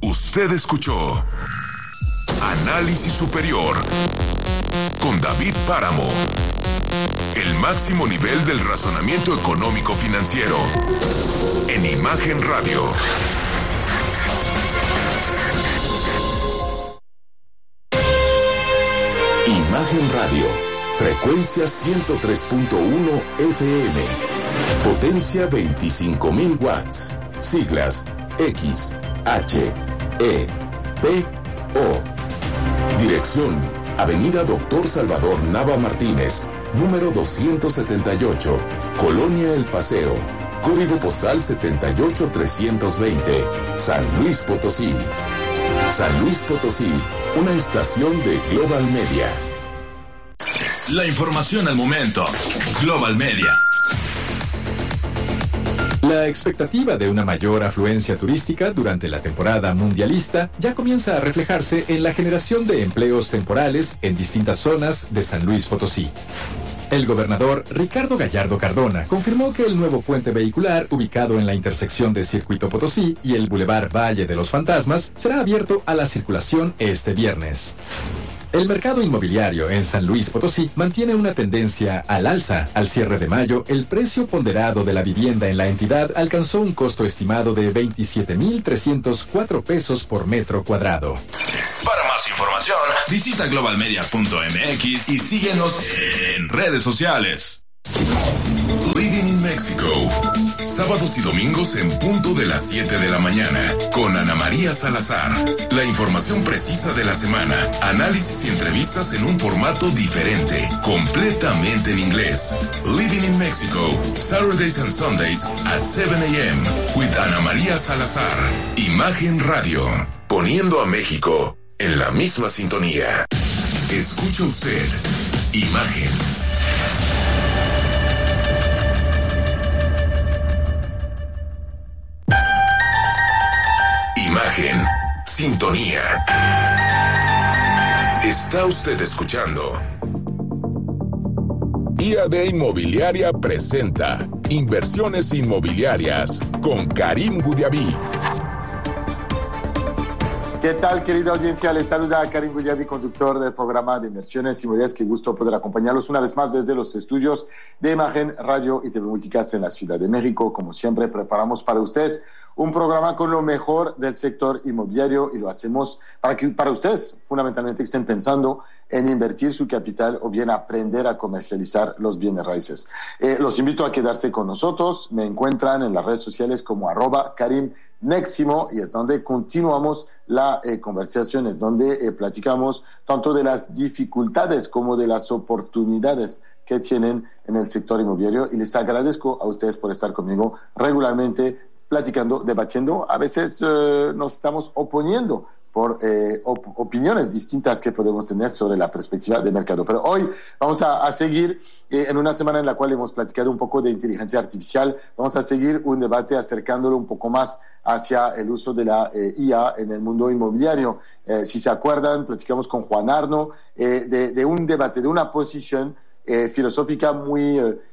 Usted escuchó Análisis Superior con David Páramo. El máximo nivel del razonamiento económico financiero en Imagen Radio. Imagen Radio, frecuencia 103.1 FM, potencia 25,000 watts, siglas X, H, E, P, O. Dirección, Avenida Doctor Salvador Nava Martínez, número 278, Colonia El Paseo, código postal 78320, San Luis Potosí. San Luis Potosí, una estación de Global Media. La información al momento. Global Media. La expectativa de una mayor afluencia turística durante la temporada mundialista ya comienza a reflejarse en la generación de empleos temporales en distintas zonas de San Luis Potosí. El gobernador Ricardo Gallardo Cardona confirmó que el nuevo puente vehicular ubicado en la intersección de Circuito Potosí y el Boulevard Valle de los Fantasmas será abierto a la circulación este viernes. El mercado inmobiliario en San Luis Potosí mantiene una tendencia al alza. Al cierre de mayo, el precio ponderado de la vivienda en la entidad alcanzó un costo estimado de 27,304 pesos por metro cuadrado. Para más información, visita globalmedia.mx y síguenos en redes sociales. Living in Mexico. Sábados y domingos en punto de las 7 de la mañana. Con Ana María Salazar. La información precisa de la semana. Análisis y entrevistas en un formato diferente. Completamente en inglés. Living in Mexico. Saturdays and Sundays at 7 a.m. With Ana María Salazar. Imagen Radio. Poniendo a México en la misma sintonía. Escucha usted. Imagen. Imagen, sintonía. Está usted escuchando. IAD Inmobiliaria presenta Inversiones Inmobiliarias con Karim Gudiaby. ¿Qué tal, querida audiencia? Les saluda Karim Gudiaby, conductor del programa de Inversiones Inmobiliarias. Qué gusto poder acompañarlos una vez más desde los estudios de Imagen Radio y TV Multicast en la Ciudad de México. Como siempre, preparamos para ustedes un programa con lo mejor del sector inmobiliario y lo hacemos para ustedes, fundamentalmente, que estén pensando en invertir su capital o bien aprender a comercializar los bienes raíces. Los invito a quedarse con nosotros. Me encuentran en las redes sociales como @KarimNeximo y es donde continuamos la conversación, es donde platicamos tanto de las dificultades como de las oportunidades que tienen en el sector inmobiliario y les agradezco a ustedes por estar conmigo regularmente platicando, debatiendo. A veces nos estamos oponiendo por opiniones distintas que podemos tener sobre la perspectiva de mercado. Pero hoy vamos a seguir en una semana en la cual hemos platicado un poco de inteligencia artificial. Vamos a seguir un debate acercándolo un poco más hacia el uso de la IA en el mundo inmobiliario. Si se acuerdan, platicamos con Juan Arno de un debate, de una posición filosófica muy,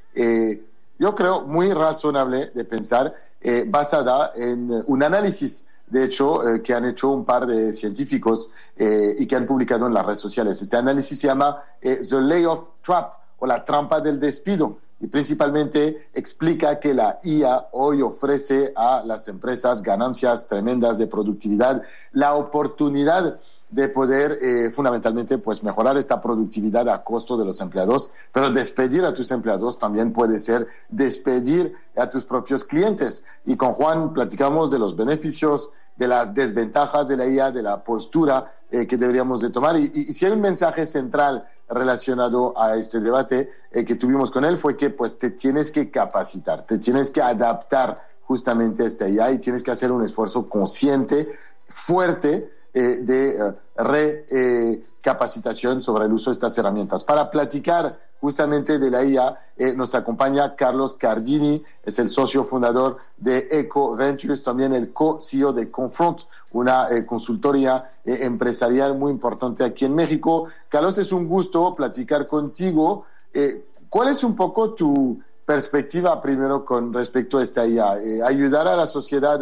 yo creo, muy razonable de pensar, basada en un análisis, de hecho, que han hecho un par de científicos y que han publicado en las redes sociales. Este análisis se llama The Layoff Trap o la trampa del despido y principalmente explica que la IA hoy ofrece a las empresas ganancias tremendas de productividad, la oportunidad de poder fundamentalmente pues mejorar esta productividad a costo de los empleados, pero despedir a tus empleados también puede ser despedir a tus propios clientes. Y con Juan platicamos de los beneficios, de las desventajas de la IA, de la postura que deberíamos de tomar. Y si hay un mensaje central relacionado a este debate que tuvimos con él fue que pues te tienes que capacitar, te tienes que adaptar justamente a esta IA y tienes que hacer un esfuerzo consciente, fuerte, de recapacitación sobre el uso de estas herramientas. Para platicar justamente de la IA, nos acompaña Carlos Cardini, es el socio fundador de Eco Ventures, también el co-CEO de Confront, una consultoría empresarial muy importante aquí en México. Carlos, es un gusto platicar contigo. ¿Cuál es un poco tu perspectiva primero con respecto a esta IA? Ayudar a la sociedad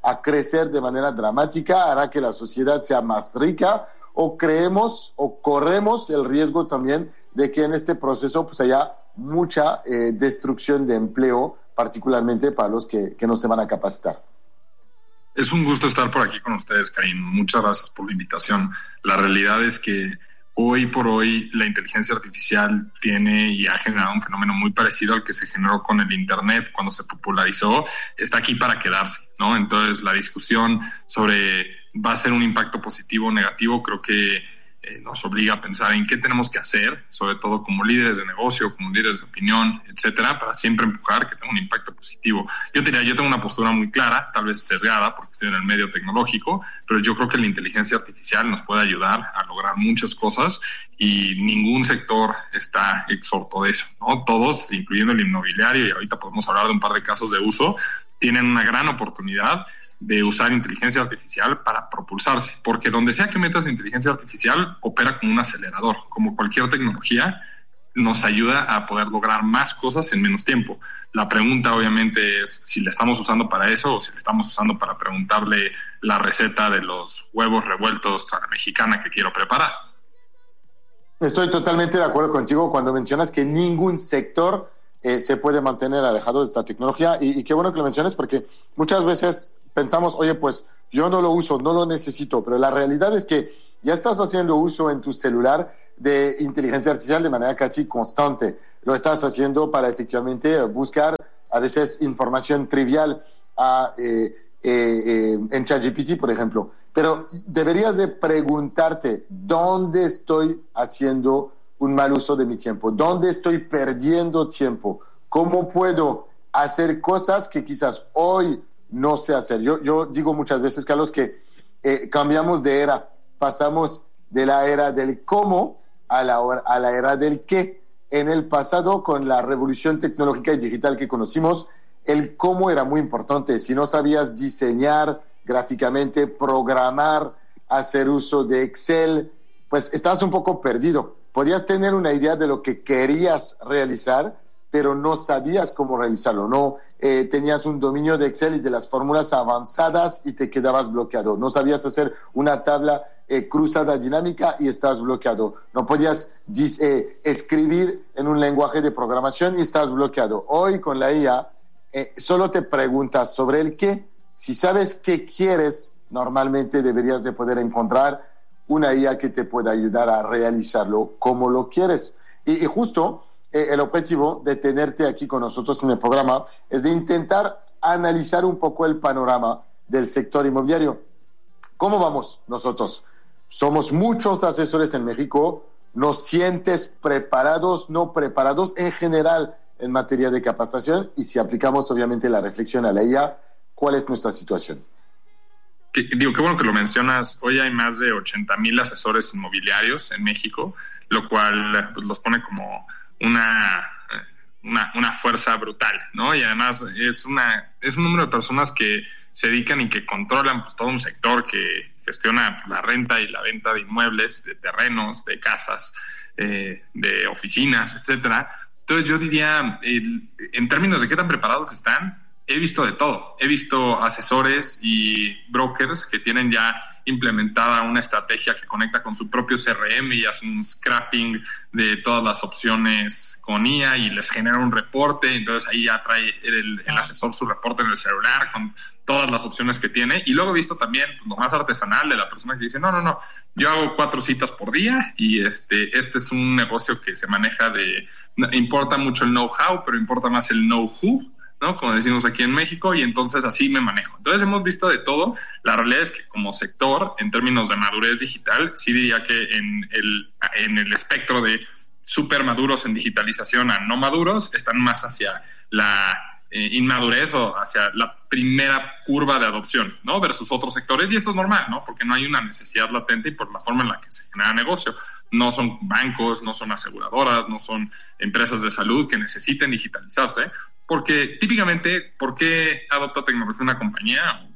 a crecer de manera dramática, hará que la sociedad sea más rica, o creemos o corremos el riesgo también de que en este proceso pues haya mucha destrucción de empleo, particularmente para los que no se van a capacitar. Es un gusto estar por aquí con ustedes, Karim. Muchas gracias por la invitación. La realidad es que hoy por hoy la inteligencia artificial tiene y ha generado un fenómeno muy parecido al que se generó con el Internet cuando se popularizó. Está aquí para quedarse, ¿no? Entonces la discusión sobre va a ser un impacto positivo o negativo, creo que nos obliga a pensar en qué tenemos que hacer, sobre todo como líderes de negocio, como líderes de opinión, etcétera, para siempre empujar que tenga un impacto positivo. Yo diría, yo tengo una postura muy clara, tal vez sesgada, porque estoy en el medio tecnológico, pero yo creo que la inteligencia artificial nos puede ayudar a lograr muchas cosas y ningún sector está exorto de eso, ¿no? Todos, incluyendo el inmobiliario, y ahorita podemos hablar de un par de casos de uso, tienen una gran oportunidad de usar inteligencia artificial para propulsarse, porque donde sea que metas inteligencia artificial opera como un acelerador. Como cualquier tecnología, nos ayuda a poder lograr más cosas en menos tiempo. La pregunta obviamente es si la estamos usando para eso o si la estamos usando para preguntarle la receta de los huevos revueltos a la mexicana que quiero preparar. Estoy totalmente de acuerdo contigo cuando mencionas que ningún sector se puede mantener alejado de esta tecnología, y qué bueno que lo menciones, porque muchas veces pensamos, oye, pues yo no lo uso, no lo necesito, pero la realidad es que ya estás haciendo uso en tu celular de inteligencia artificial de manera casi constante. Lo estás haciendo para efectivamente buscar a veces información trivial en ChatGPT, por ejemplo. Pero deberías de preguntarte, ¿dónde estoy haciendo un mal uso de mi tiempo? ¿Dónde estoy perdiendo tiempo? ¿Cómo puedo hacer cosas que quizás hoy no sé hacer? Yo digo muchas veces, Carlos, que cambiamos de era, pasamos de la era del cómo a la era del qué. En el pasado, con la revolución tecnológica y digital que conocimos, el cómo era muy importante. Si no sabías diseñar gráficamente, programar, hacer uso de Excel, pues estabas un poco perdido. Podías tener una idea de lo que querías realizar, pero no sabías cómo realizarlo, no tenías un dominio de Excel y de las fórmulas avanzadas y te quedabas bloqueado. No sabías hacer una tabla cruzada dinámica y estabas bloqueado. No podías escribir en un lenguaje de programación y estabas bloqueado. Hoy con la IA solo te preguntas sobre el qué. Si sabes qué quieres, normalmente deberías de poder encontrar una IA que te pueda ayudar a realizarlo como lo quieres. Y justo el objetivo de tenerte aquí con nosotros en el programa es de intentar analizar un poco el panorama del sector inmobiliario. ¿Cómo vamos nosotros? Somos muchos asesores en México. ¿Nos sientes preparados, no preparados en general en materia de capacitación? Y si aplicamos obviamente la reflexión a la IA, ¿cuál es nuestra situación? Qué bueno que lo mencionas. Hoy hay más de 80,000 asesores inmobiliarios en México, lo cual pues, los pone como una fuerza brutal, ¿no? Y además es un número de personas que se dedican y que controlan pues, todo un sector que gestiona la renta y la venta de inmuebles, de terrenos, de casas, de oficinas, etcétera. Entonces yo diría, en términos de qué tan preparados están, he visto de todo. He visto asesores y brokers que tienen ya implementada una estrategia que conecta con su propio CRM y hacen un scrapping de todas las opciones con IA y les genera un reporte. Entonces ahí ya trae el asesor su reporte en el celular con todas las opciones que tiene. Y luego he visto también pues, lo más artesanal de la persona que dice, no, yo hago 4 citas por día y este es un negocio que se maneja importa mucho el know-how, pero importa más el know-who, ¿no? Como decimos aquí en México, y entonces así me manejo. Entonces hemos visto de todo. La realidad es que como sector, en términos de madurez digital, sí diría que en el espectro de súper maduros en digitalización a no maduros, están más hacia la inmadurez o hacia la primera curva de adopción, ¿no? Versus otros sectores, y esto es normal, ¿no? Porque no hay una necesidad latente y por la forma en la que se genera negocio. No son bancos, no son aseguradoras, no son empresas de salud que necesiten digitalizarse, porque típicamente, ¿por qué adopta tecnología una compañía?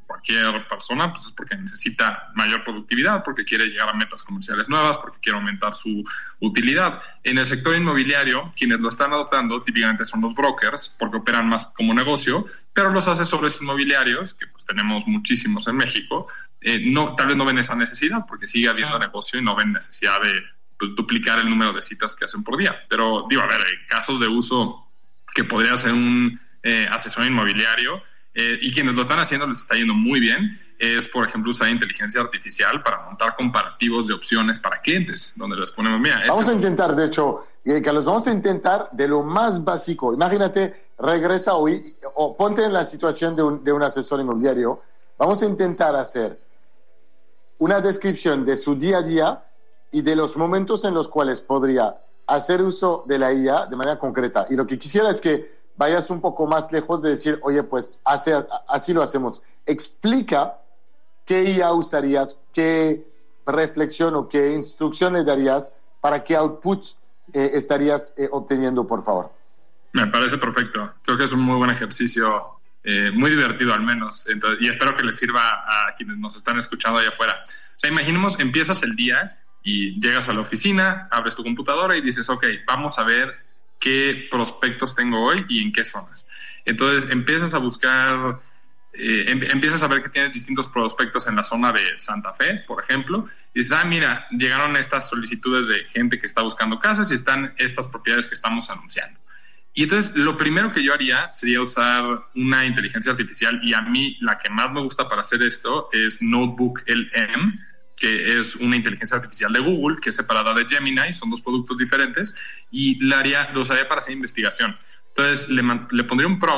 cualquier persona, pues es porque necesita mayor productividad, porque quiere llegar a metas comerciales nuevas, porque quiere aumentar su utilidad. En el sector inmobiliario, quienes lo están adoptando típicamente son los brokers, porque operan más como negocio, pero los asesores inmobiliarios, que pues tenemos muchísimos en México, tal vez no ven esa necesidad, porque sigue habiendo negocio y no ven necesidad de duplicar el número de citas que hacen por día. Pero digo, a ver, hay casos de uso que podría ser un asesor inmobiliario, y quienes lo están haciendo les está yendo muy bien. Es, por ejemplo, usar inteligencia artificial para montar comparativos de opciones para clientes, donde les ponemos, mira... Vamos a intentar, de hecho, Carlos, vamos a intentar de lo más básico. Imagínate, regresa hoy, o ponte en la situación de un asesor inmobiliario. Vamos a intentar hacer una descripción de su día a día y de los momentos en los cuales podría hacer uso de la IA de manera concreta. Y lo que quisiera es que vayas un poco más lejos de decir, oye, pues así lo hacemos. Explica qué IA usarías, qué reflexión o qué instrucción le darías, para qué output estarías obteniendo, por favor. Me parece perfecto. Creo que es un muy buen ejercicio, muy divertido al menos. Entonces, y espero que les sirva a quienes nos están escuchando allá afuera. O sea, imaginemos, empiezas el día y llegas a la oficina, abres tu computadora y dices, ok, vamos a ver qué prospectos tengo hoy y en qué zonas. Entonces empiezas a buscar, empiezas a ver que tienes distintos prospectos en la zona de Santa Fe, por ejemplo, y dices, mira, llegaron estas solicitudes de gente que está buscando casas y están estas propiedades que estamos anunciando. Y entonces lo primero que yo haría sería usar una inteligencia artificial, y a mí la que más me gusta para hacer esto es Notebook LM, que es una inteligencia artificial de Google, que es separada de Gemini, son dos productos diferentes, y lo usaría para hacer investigación. Entonces le pondría un prompt